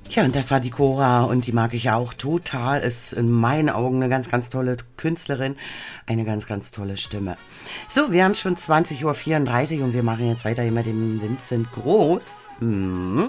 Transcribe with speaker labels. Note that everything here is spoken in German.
Speaker 1: Tja, und das war die Cora und die mag ich ja auch total. Ist in meinen Augen eine ganz, ganz tolle Künstlerin. Eine ganz, ganz tolle Stimme. So, wir haben schon 20:34 Uhr und wir machen jetzt weiter hier mit dem Vincent Groß.